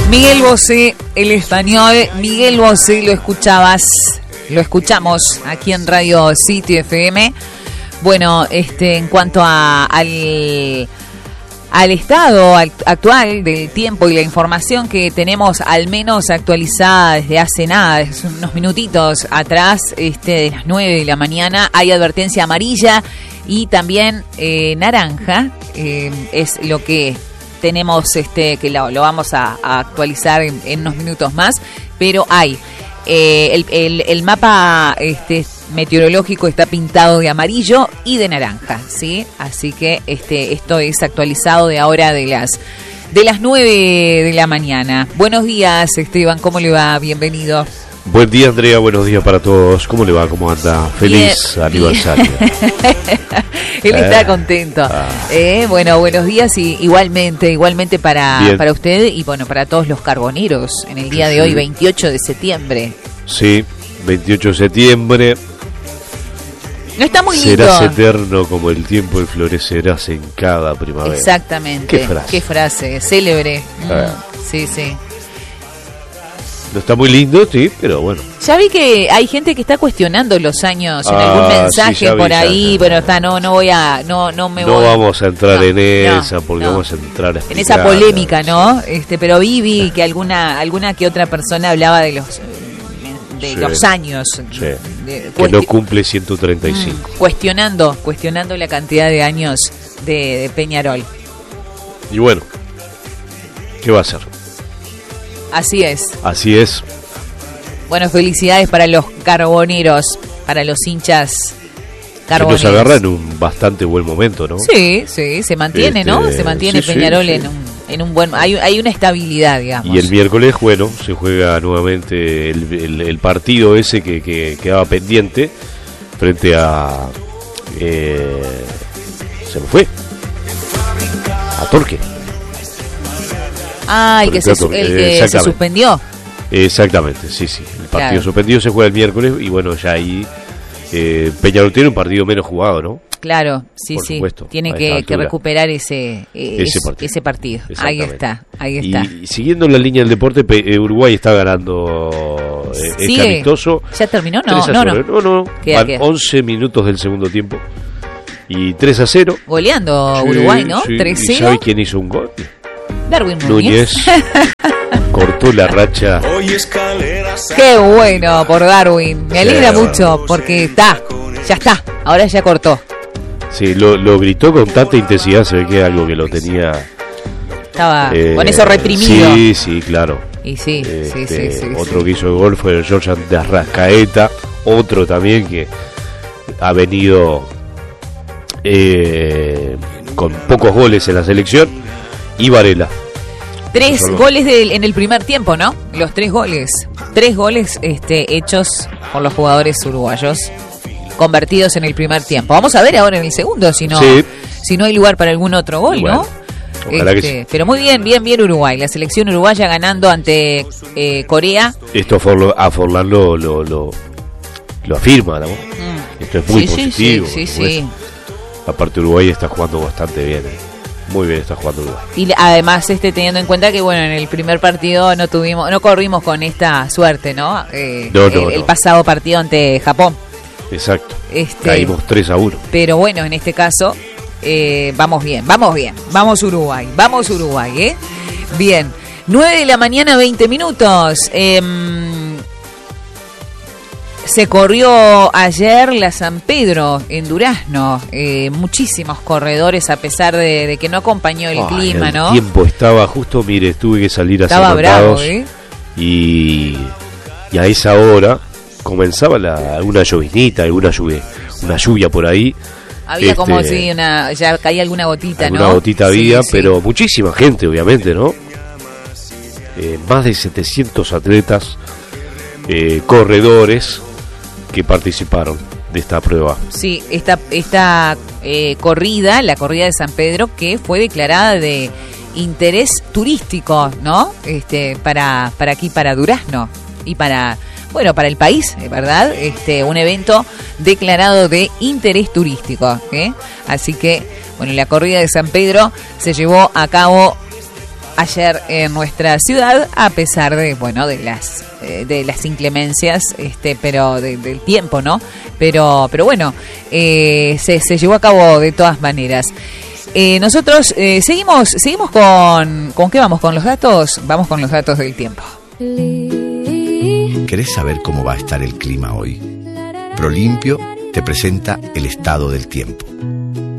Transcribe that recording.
Miguel Bosé, el español. Miguel Bosé, lo escuchamos aquí en Radio City FM. Bueno, en cuanto al estado actual del tiempo y la información que tenemos al menos actualizada desde hace nada, desde unos minutitos atrás, de las 9 de la mañana, hay advertencia amarilla y también naranja, es lo que tenemos, que lo vamos a actualizar en unos minutos más, pero hay el mapa meteorológico está pintado de amarillo y de naranja, ¿sí? Así que esto es actualizado de ahora de las 9 de la mañana. Buenos días, Esteban, ¿cómo le va? Bienvenido. Buen día, Andrea, buenos días para todos. ¿Cómo le va? ¿Cómo anda? Feliz aniversario. Él está contento. Bueno, buenos días y igualmente para usted y bueno, para todos los carboneros en el día de hoy, 28 de septiembre. Sí, 28 de septiembre. No está muy lindo. Serás eterno como el tiempo y florecerás en cada primavera. Exactamente. Qué frase célebre. Sí. No está muy lindo, sí, pero bueno. Ya vi que hay gente que está cuestionando los años en algún mensaje por ahí, pero no vamos a entrar en esa, porque vamos a entrar a en esa polémica, ¿no? Pero vi que alguna que otra persona hablaba de los años. Sí. Que no cumple 135. Cuestionando la cantidad de años de Peñarol. Y bueno, ¿qué va a hacer? Así es. Bueno, felicidades para los carboneros, para los hinchas carboneros. Se nos agarra en un bastante buen momento, ¿no? Sí, se mantiene, ¿no? Se mantiene Peñarol en un buen... Hay una estabilidad, digamos. Y el miércoles, bueno, se juega nuevamente el partido ese que quedaba pendiente frente a... se me fue. A Torque. El que se suspendió. Exactamente, sí. El partido suspendido se juega el miércoles y bueno, ya ahí Peñarol tiene un partido menos jugado, ¿no? Claro, sí. Supuesto, tiene que recuperar ese partido. Ahí está. Y siguiendo la línea del deporte, Uruguay está ganando este amistoso. ¿Ya terminó? No. Van 11 minutos del segundo tiempo y 3-0. Goleando Uruguay, ¿no? 3-0. ¿Y sabe quién hizo un gol? Darwin Núñez. Cortó la racha. Qué bueno por Darwin. Me alegra mucho porque ya está. Ahora ya cortó. Sí, lo gritó con tanta intensidad. Se ve que es algo que lo tenía. Estaba con eso reprimido. Sí, claro. Y sí. Otro que hizo el gol fue George de Arrascaeta. Otro también que ha venido con pocos goles en la selección. Y Varela. 3 goles en el primer tiempo, ¿no? Los 3 goles. 3 goles hechos por los jugadores uruguayos, convertidos en el primer tiempo. Vamos a ver ahora en el segundo, si no hay lugar para algún otro gol, bueno, ¿no? Ojalá que sí. Pero muy bien Uruguay. La selección uruguaya ganando ante Corea. Esto a Forlán lo afirma, ¿no? Esto es muy positivo. Sí. Aparte Uruguay está jugando bastante bien, Muy bien está jugando Uruguay. Y además teniendo en cuenta que bueno, en el primer partido no corrimos con esta suerte, ¿no? El pasado partido ante Japón. Exacto. Caímos 3-1. Pero bueno, en este caso vamos bien. Vamos Uruguay, Bien. 9 de la mañana, 20 minutos. Se corrió ayer la San Pedro en Durazno, muchísimos corredores a pesar de que no acompañó el clima, ¿no? El tiempo estaba justo, mire, tuve que salir a hacer mandados y a esa hora comenzaba alguna llovinita, una lluvia por ahí. Había como si ya caía alguna gotita, ¿no? Alguna gotita había, pero muchísima gente, obviamente, ¿no? Más de 700 atletas, corredores que participaron de esta prueba. Sí, esta corrida, la corrida de San Pedro, que fue declarada de interés turístico, ¿no? Para aquí, para Durazno y para el país, ¿verdad? Un evento declarado de interés turístico, Así que, bueno, la corrida de San Pedro se llevó a cabo ayer en nuestra ciudad, a pesar de, bueno, de las inclemencias, pero del tiempo, ¿no? Pero bueno, se llevó a cabo de todas maneras. Nosotros seguimos ¿con qué vamos? ¿Con los datos? Vamos con los datos del tiempo. ¿Querés saber cómo va a estar el clima hoy? Prolimpio te presenta el estado del tiempo.